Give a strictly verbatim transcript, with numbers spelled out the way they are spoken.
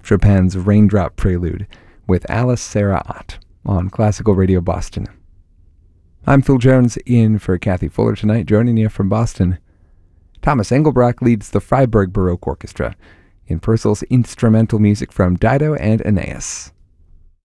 Chopin's Raindrop Prelude with Alice Sarah Ott on Classical Radio Boston. I'm Phil Jones in for Kathy Fuller tonight, joining you from Boston. Thomas Engelbrecht leads the Freiburg Baroque Orchestra in Purcell's instrumental music from Dido and Aeneas.